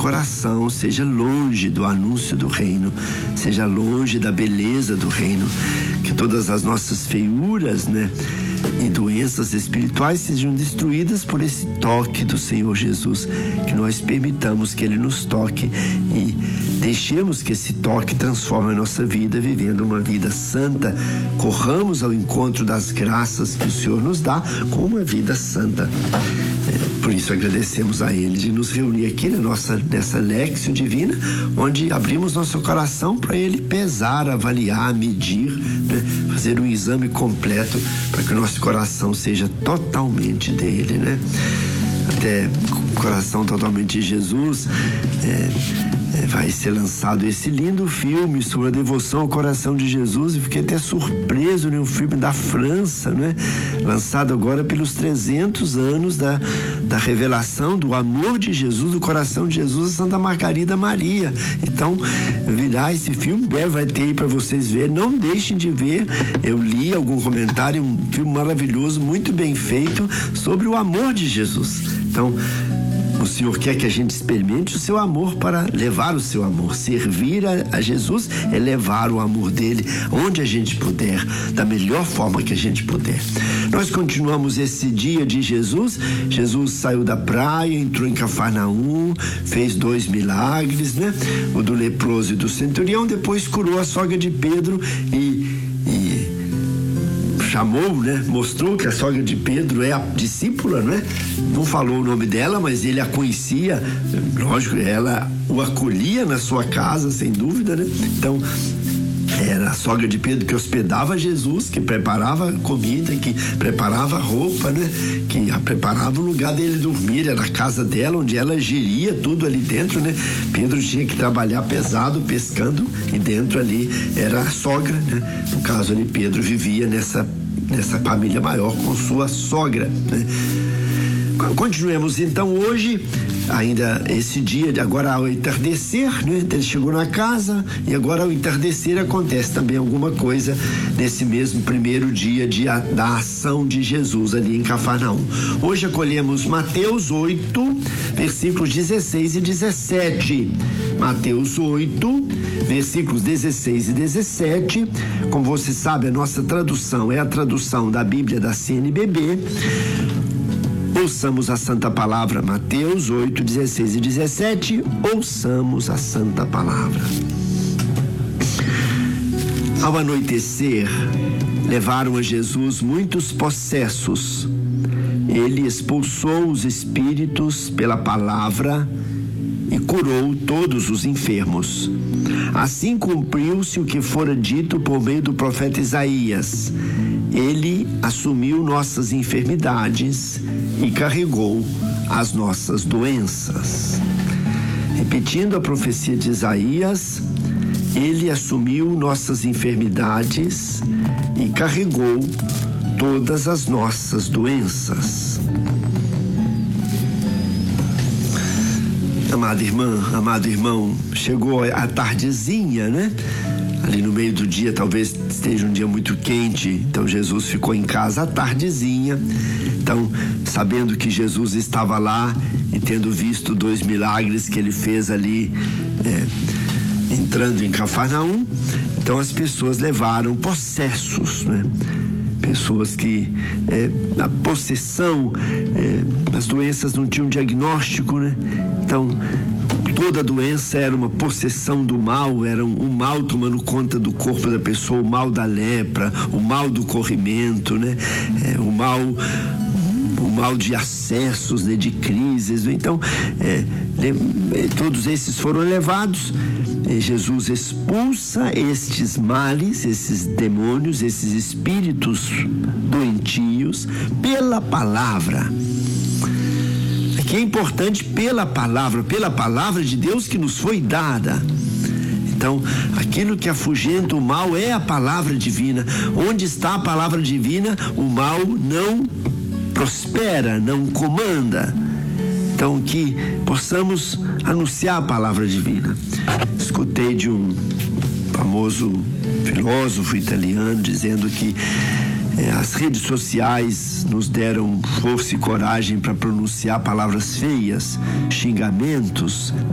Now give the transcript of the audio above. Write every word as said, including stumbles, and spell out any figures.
coração seja longe do anúncio do reino, seja longe da beleza do reino, que todas as nossas feiuras, né, e doenças espirituais sejam destruídas por esse toque do Senhor Jesus, que nós permitamos que Ele nos toque e deixemos que esse toque transforme a nossa vida, vivendo uma vida santa. Corramos ao encontro das graças que o Senhor nos dá com uma vida santa. É, por isso agradecemos a Ele de nos reunir aqui na nossa, nessa Lexio Divina, onde abrimos nosso coração para Ele pesar, avaliar, medir, né, fazer um exame completo para que o nosso coração seja totalmente dele, né? Até o coração totalmente de Jesus. É, É, vai ser lançado esse lindo filme sobre a devoção ao coração de Jesus, e fiquei até surpreso, né? Um filme da França, né? Lançado agora pelos trezentos anos da, da revelação do amor de Jesus, do coração de Jesus a Santa Margarida Maria. Então, virá esse filme, vai ter aí para vocês verem, não deixem de ver. Eu li algum comentário, um filme maravilhoso, muito bem feito, sobre o amor de Jesus. Então, o Senhor quer que a gente experimente o seu amor para levar o seu amor. Servir a, a Jesus é levar o amor dele onde a gente puder, da melhor forma que a gente puder. Nós continuamos esse dia de Jesus. Jesus saiu da praia, entrou em Cafarnaum, fez dois milagres, né? O do leproso e do centurião, depois curou a sogra de Pedro e, e chamou, né? Mostrou que a sogra de Pedro é a discípula, né? Não falou o nome dela, mas ele a conhecia. Lógico, ela o acolhia na sua casa, sem dúvida, né? Então, era a sogra de Pedro que hospedava Jesus, que preparava comida, que preparava roupa, né? Que preparava o lugar dele dormir, era a casa dela, onde ela geria tudo ali dentro, né? Pedro tinha que trabalhar pesado, pescando, e dentro ali era a sogra, né? No caso ali, Pedro vivia nessa, nessa família maior com sua sogra, né? Continuemos então hoje, ainda esse dia, de agora ao entardecer, né? Ele chegou na casa e agora ao entardecer acontece também alguma coisa nesse mesmo primeiro dia de, da ação de Jesus ali em Cafarnaum. Hoje acolhemos Mateus oito, versículos dezesseis e dezessete. Mateus oito, versículos dezesseis e dezessete. Como você sabe, a nossa tradução é a tradução da Bíblia da C N B B. Ouçamos a Santa Palavra, Mateus oito, dezesseis e dezessete. Ouçamos a Santa Palavra. Ao anoitecer, levaram a Jesus muitos possessos. Ele expulsou os espíritos pela palavra e curou todos os enfermos. Assim cumpriu-se o que fora dito por meio do profeta Isaías. Ele assumiu nossas enfermidades e carregou as nossas doenças. Repetindo a profecia de Isaías, ele assumiu nossas enfermidades e carregou todas as nossas doenças. Amada irmã, amado irmão, chegou a tardezinha, né? Ali no meio do dia, talvez esteja um dia muito quente, então Jesus ficou em casa à tardezinha. Então, sabendo que Jesus estava lá e tendo visto dois milagres que ele fez ali, é, entrando em Cafarnaum, então as pessoas levaram possessos, né? Pessoas que é, a possessão, é, as doenças não tinham diagnóstico, né? Então, toda doença era uma possessão do mal, era um, um mal tomando conta do corpo da pessoa, o mal da lepra, o mal do corrimento, né? É, o mal, o mal de acessos, né? De crises. Então, é, é, todos esses foram levados. E Jesus expulsa estes males, esses demônios, esses espíritos doentios pela palavra. Que é importante pela palavra, pela palavra de Deus que nos foi dada. Então, aquilo que afugenta o mal é a palavra divina. Onde está a palavra divina, o mal não prospera, não comanda. Então, que possamos anunciar a palavra divina. Escutei de um famoso filósofo italiano dizendo que É, as redes sociais nos deram força e coragem para pronunciar palavras feias, xingamentos,